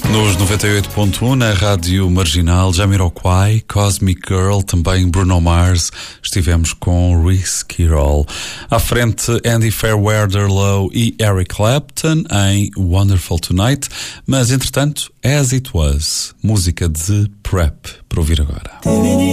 Nos 98.1 na Rádio Marginal, Jamiroquai, Cosmic Girl, também Bruno Mars. Estivemos com Risky Roll. À frente, Andy Fairweather e Eric Clapton em Wonderful Tonight. Mas, entretanto, As It Was, música de Prep, para ouvir agora.